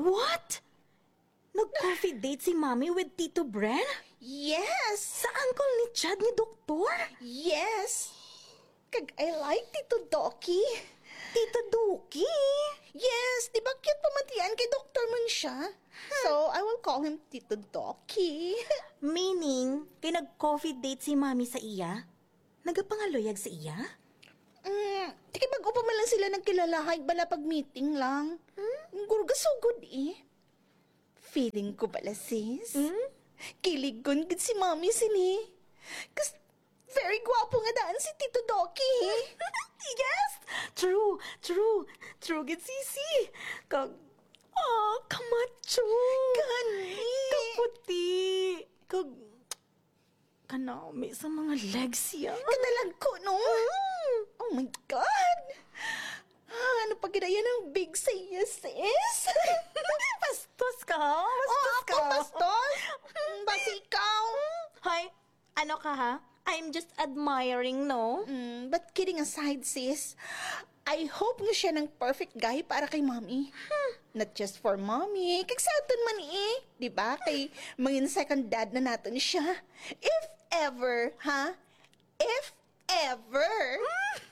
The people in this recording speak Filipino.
What? Nag-coffee date si Mommy with Tito Bren? Yes! Sa uncle ni Chad ni Doktor? Yes! Kag I like Tito Doki. Tito Duki? Yes, di ba cute pamatian kay Dr. man siya? So, I will call him Tito Doki. Meaning, kay nag-coffee date si Mommy sa iya? Nagapangaloyag sa iya? Tiki bago pa man lang sila nagkilalahay bala pag meeting lang. Gurgasugod eh. Feeling ko bala sis. Kiligon gud si Mommy sini. Kas very gwapo nga daan si Tito Doki. Yes! True gid sisi. Kamacho. Gani. Kaputi. Kanami sa mga legs siya. Kadalag ko, no? Oh my God! Ano pa ginaya ng big say yes, sis? Bastos ka, ha? Bastos ka. Ako, bastos? Basi ikaw? Hoy, ano ka ha? I'm just admiring, no? But kidding aside, sis, I hope nga siya ng perfect guy para kay Mommy. Not just for Mommy, kag sa aton man eh. Diba? Kay mangin second dad na natin siya. If ever, ha? If ever.